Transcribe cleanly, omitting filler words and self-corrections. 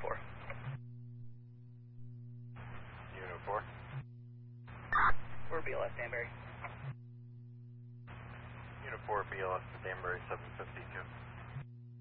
4. Unit 4. We're BLS Danbury. Unit 4, BLS to Danbury 752.